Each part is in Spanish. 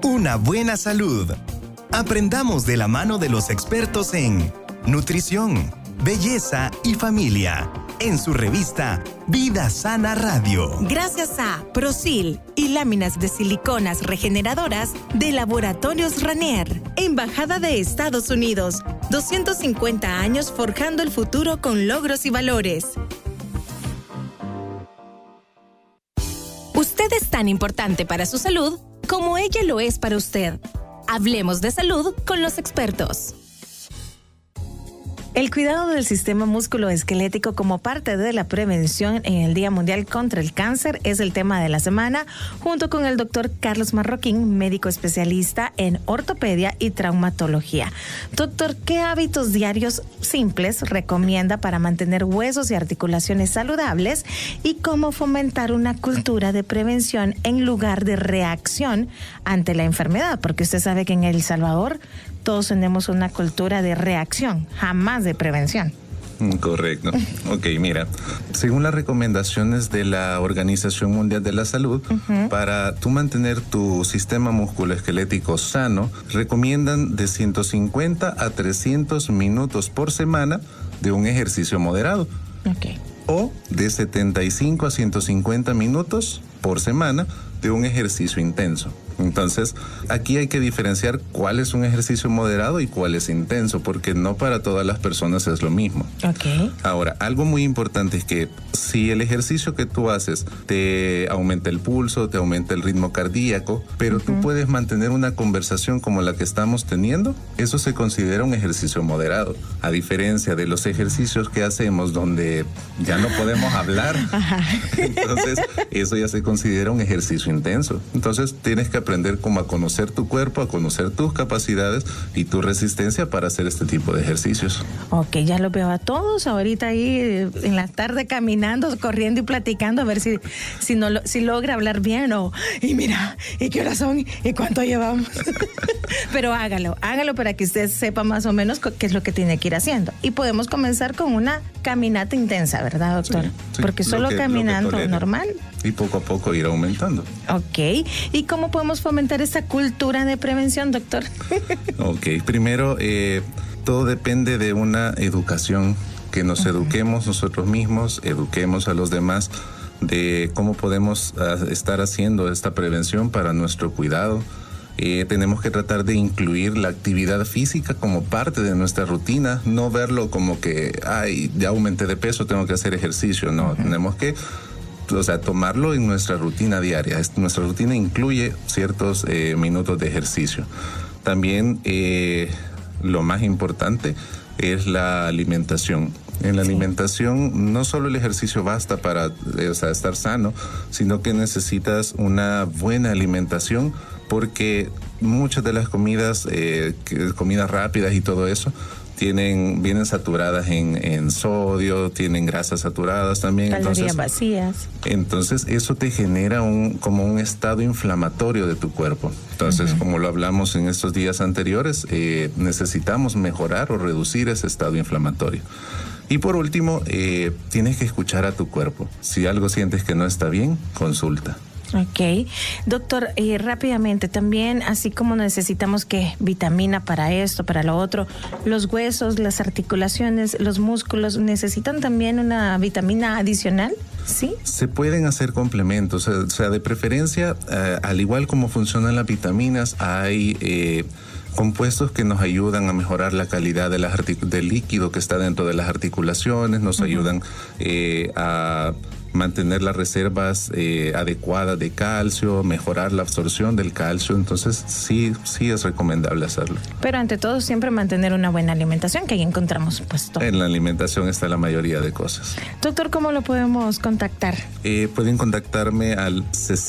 una buena salud. Aprendamos de la mano de los expertos en nutrición, belleza y familia, en su revista Vida Sana Radio. Gracias a Prosil y láminas de siliconas regeneradoras de Laboratorios Ranier. Embajada de Estados Unidos. 250 años forjando el futuro con logros y valores. Usted es tan importante para su salud como ella lo es para usted. Hablemos de salud con los expertos. El cuidado del sistema musculoesquelético como parte de la prevención en el Día Mundial contra el Cáncer es el tema de la semana, junto con el doctor Carlos Marroquín, médico especialista en ortopedia y traumatología. Doctor, ¿qué hábitos diarios simples recomienda para mantener huesos y articulaciones saludables y cómo fomentar una cultura de prevención en lugar de reacción ante la enfermedad? Porque usted sabe que en El Salvador todos tenemos una cultura de reacción, jamás de prevención. Correcto. Ok, mira, según las recomendaciones de la Organización Mundial de la Salud, para tú mantener tu sistema musculoesquelético sano, recomiendan de 150 a 300 minutos por semana de un ejercicio moderado. Okay. O de 75 a 150 minutos por semana de un ejercicio intenso. Entonces, aquí hay que diferenciar cuál es un ejercicio moderado y cuál es intenso, porque no para todas las personas es lo mismo. Okay. Ahora, algo muy importante es que si el ejercicio que tú haces te aumenta el pulso, te aumenta el ritmo cardíaco, pero tú puedes mantener una conversación como la que estamos teniendo, eso se considera un ejercicio moderado. A diferencia de los ejercicios que hacemos donde ya no podemos hablar, entonces eso ya se considera un ejercicio intenso. Entonces, tienes que aprender como a conocer tu cuerpo, a conocer tus capacidades y tu resistencia para hacer este tipo de ejercicios. Ok, ya los veo a todos ahorita ahí en la tarde caminando, corriendo y platicando a ver si logra hablar bien o y mira, ¿y qué horas son? ¿Y cuánto llevamos? Pero hágalo para que usted sepa más o menos qué es lo que tiene que ir haciendo. Y podemos comenzar con una caminata intensa, ¿verdad, doctor? Sí, porque solo caminando normal. Y poco a poco ir aumentando. Ok. ¿Y cómo podemos fomentar esta cultura de prevención, doctor? Ok. Primero, todo depende de una educación, que nos eduquemos nosotros mismos, eduquemos a los demás de cómo podemos estar haciendo esta prevención para nuestro cuidado. Tenemos que tratar de incluir la actividad física como parte de nuestra rutina, no verlo como que, ay, ya aumenté de peso, tengo que hacer ejercicio. No, tenemos que tomarlo en nuestra rutina diaria. Nuestra rutina incluye ciertos minutos de ejercicio. También lo más importante es la alimentación. En la alimentación no solo el ejercicio basta para estar sano, sino que necesitas una buena alimentación, porque muchas de las comidas rápidas y todo eso vienen saturadas en sodio, tienen grasas saturadas también. Calorías vacías. Entonces eso te genera como un estado inflamatorio de tu cuerpo. Entonces, como lo hablamos en estos días anteriores, necesitamos mejorar o reducir ese estado inflamatorio. Y por último, tienes que escuchar a tu cuerpo. Si algo sientes que no está bien, consulta. Ok. Doctor, rápidamente, también, así como necesitamos que vitamina para esto, para lo otro, los huesos, las articulaciones, los músculos, ¿necesitan también una vitamina adicional? ¿Sí? Se pueden hacer complementos, o sea, de preferencia, al igual como funcionan las vitaminas, hay compuestos que nos ayudan a mejorar la calidad del líquido que está dentro de las articulaciones, nos ayudan a mantener las reservas adecuadas de calcio, mejorar la absorción del calcio. Entonces sí es recomendable hacerlo. Pero ante todo siempre mantener una buena alimentación, que ahí encontramos pues todo. En la alimentación está la mayoría de cosas. Doctor, ¿cómo lo podemos contactar? Pueden contactarme al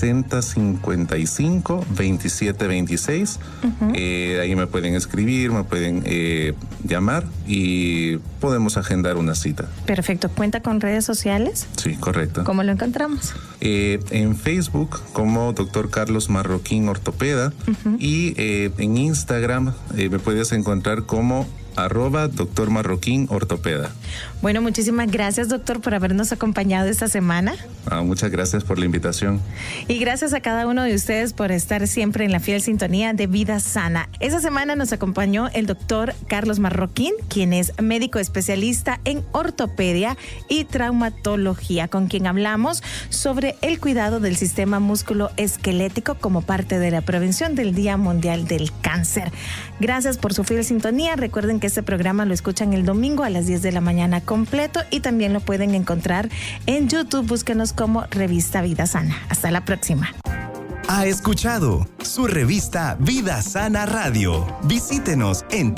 6055-2726. Ahí me pueden escribir, me pueden llamar y podemos agendar una cita. Perfecto. ¿Cuenta con redes sociales? Sí, correcto. ¿Cómo lo encontramos? En Facebook como Dr. Carlos Marroquín Ortopeda y en Instagram me puedes encontrar como @Dr. Marroquín Ortopeda. Bueno, muchísimas gracias, doctor, por habernos acompañado esta semana. Muchas gracias por la invitación. Y gracias a cada uno de ustedes por estar siempre en la fiel sintonía de Vida Sana. Esta semana nos acompañó el doctor Carlos Marroquín, quien es médico especialista en ortopedia y traumatología, con quien hablamos sobre el cuidado del sistema musculoesquelético como parte de la prevención del Día Mundial del Cáncer. Gracias por su fiel sintonía. Recuerden que este programa lo escuchan el domingo a las 10 de la mañana completo y también lo pueden encontrar en YouTube. Búsquenos como Revista Vida Sana. Hasta la próxima. Ha escuchado su revista Vida Sana Radio. Visítenos en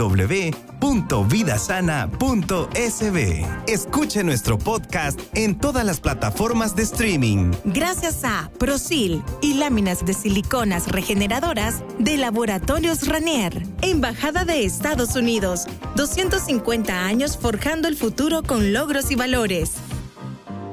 www.vidasana.sb. Escuche nuestro podcast en todas las plataformas de streaming. Gracias a Prosil y láminas de siliconas regeneradoras de Laboratorios Ranier. Embajada de Estados Unidos. 250 años forjando el futuro con logros y valores.